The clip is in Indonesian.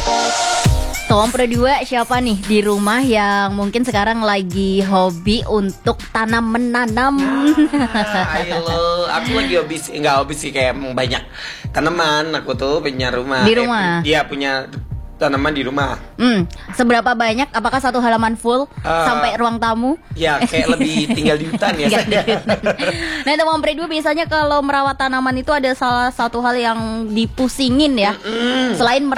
Tom berdua siapa nih di rumah yang mungkin sekarang lagi hobi untuk tanam menanam? Ayo lo, aku lagi hobi sih, nggak hobi sih kayak banyak tanaman. Aku tuh punya rumah. Di rumah? Iya punya tanaman di rumah. Seberapa banyak? Apakah satu halaman full sampai ruang tamu? Ya kayak lebih tinggal di hutan ya. Tinggal di hutan. Nah, teman berdua biasanya kalau merawat tanaman itu ada salah satu hal yang dipusingin ya. Selain